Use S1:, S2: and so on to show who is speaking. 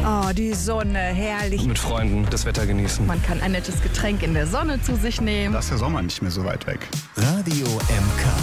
S1: Oh, die Sonne, herrlich.
S2: Mit Freunden das Wetter genießen.
S3: Man kann ein nettes Getränk in der Sonne zu sich nehmen.
S4: Da ist der Sommer nicht mehr so weit weg.
S5: Radio MK.